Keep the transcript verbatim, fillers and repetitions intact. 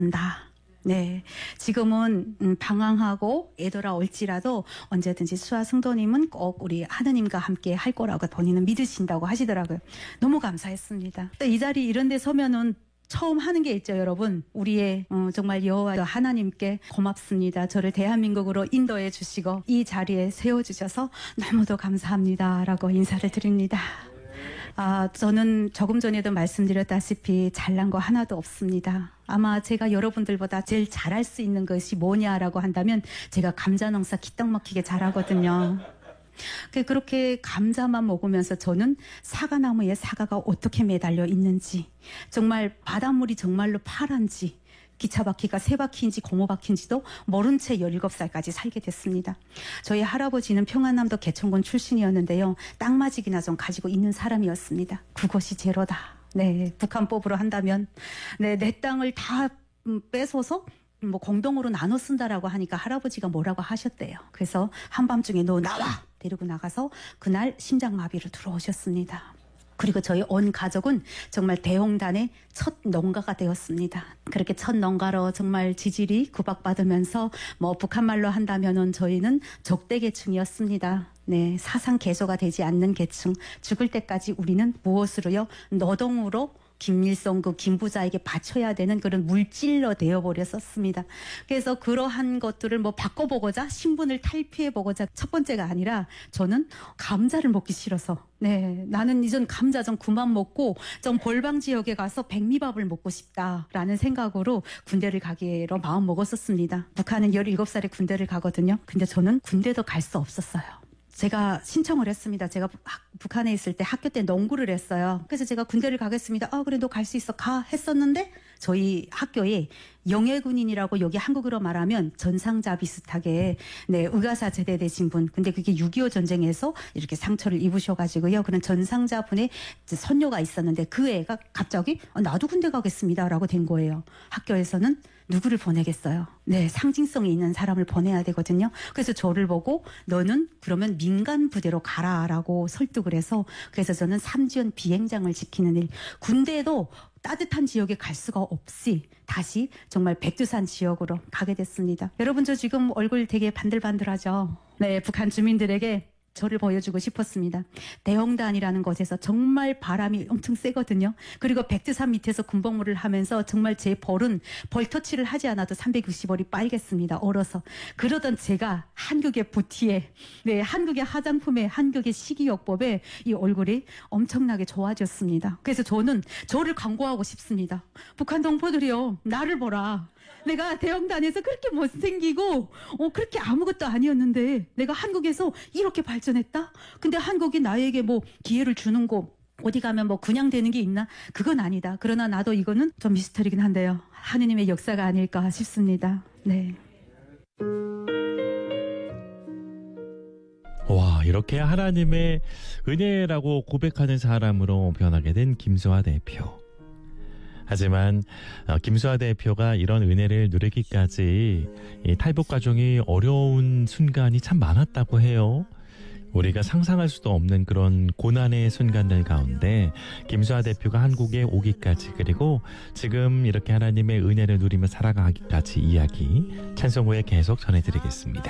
네, 지금은 음, 방황하고 애돌아 올지라도 언제든지 수아 성도님은 꼭 우리 하느님과 함께 할 거라고 본인은 믿으신다고 하시더라고요. 너무 감사했습니다. 또 이 자리 이런 데 서면은 처음 하는 게 있죠, 여러분. 우리의 어, 정말 여호와 하나님께 고맙습니다. 저를 대한민국으로 인도해 주시고 이 자리에 세워주셔서 너무도 감사합니다라고 인사를 드립니다. 아, 저는 조금 전에도 말씀드렸다시피 잘난 거 하나도 없습니다. 아마 제가 여러분들보다 제일 잘할 수 있는 것이 뭐냐라고 한다면 제가 감자 농사 기떡 막히게 잘하거든요. 그렇게 감자만 먹으면서 저는 사과나무에 사과가 어떻게 매달려 있는지, 정말 바닷물이 정말로 파란지, 기차바퀴가 세 바퀴인지 고무 바퀴인지도 모른 채 열일곱 살까지 살게 됐습니다. 저희 할아버지는 평안남도 개천군 출신이었는데요. 땅마직이나 좀 가지고 있는 사람이었습니다. 그것이 제로다. 네, 북한법으로 한다면 네, 내 땅을 다 뺏어서 뭐 공동으로 나눠 쓴다라고 하니까 할아버지가 뭐라고 하셨대요. 그래서 한밤중에 너 나와! 데리고 나가서 그날 심장마비로 들어오셨습니다. 그리고 저희 온 가족은 정말 대홍단의 첫 농가가 되었습니다. 그렇게 첫 농가로 정말 지질이 구박받으면서 뭐 북한말로 한다면은 저희는 적대계층이었습니다. 네, 사상 개조가 되지 않는 계층. 죽을 때까지 우리는 무엇으로요? 노동으로 김일성 그 김부자에게 바쳐야 되는 그런 물질로 되어버렸었습니다. 그래서 그러한 것들을 뭐 바꿔보고자 신분을 탈피해보고자 첫 번째가 아니라 저는 감자를 먹기 싫어서 네, 나는 이전 감자 좀 그만 먹고 좀 벌방 지역에 가서 백미밥을 먹고 싶다라는 생각으로 군대를 가기로 마음 먹었었습니다. 북한은 열일곱 살에 군대를 가거든요. 근데 저는 군대도 갈 수 없었어요. 제가 신청을 했습니다. 제가 북한에 있을 때 학교 때 농구를 했어요. 그래서 제가 군대를 가겠습니다. 아, 그래, 너 갈 수 있어. 가. 했었는데 저희 학교에 영예군인이라고 여기 한국으로 말하면 전상자 비슷하게 네, 의가사 제대되신 분. 근데 그게 육이오 전쟁에서 이렇게 상처를 입으셔가지고요. 그런 전상자 분의 선녀가 있었는데 그 애가 갑자기 아, 나도 군대 가겠습니다라고 된 거예요. 학교에서는 누구를 보내겠어요? 네, 상징성이 있는 사람을 보내야 되거든요. 그래서 저를 보고 너는 그러면 민간 부대로 가라라고 설득을 해서 그래서 저는 삼지연 비행장을 지키는 일, 군대에도 따뜻한 지역에 갈 수가 없이 다시 정말 백두산 지역으로 가게 됐습니다. 여러분 저 지금 얼굴 되게 반들반들하죠? 네, 북한 주민들에게 저를 보여주고 싶었습니다. 대홍단이라는 곳에서 정말 바람이 엄청 세거든요. 그리고 백두산 밑에서 군복무를 하면서 정말 제 벌은 벌터치를 하지 않아도 삼백육십 월이 빨겠습니다. 얼어서. 그러던 제가 한국의 부티에, 네, 한국의 화장품에, 한국의 식이요법에 이 얼굴이 엄청나게 좋아졌습니다. 그래서 저는 저를 광고하고 싶습니다. 북한 동포들이요, 나를 보라. 내가 대형단에서 그렇게 못생기고 어, 그렇게 아무것도 아니었는데 내가 한국에서 이렇게 발전했다? 근데 한국이 나에게 뭐 기회를 주는 거 어디 가면 뭐 그냥 되는 게 있나? 그건 아니다. 그러나 나도 이거는 좀 미스터리긴 한데요. 하느님의 역사가 아닐까 싶습니다. 네. 와, 이렇게 하나님의 은혜라고 고백하는 사람으로 변하게 된 김수아 대표. 하지만 김수아 대표가 이런 은혜를 누리기까지 이 탈북 과정이 어려운 순간이 참 많았다고 해요. 우리가 상상할 수도 없는 그런 고난의 순간들 가운데 김수아 대표가 한국에 오기까지 그리고 지금 이렇게 하나님의 은혜를 누리며 살아가기까지 이야기 찬송 후에 계속 전해드리겠습니다.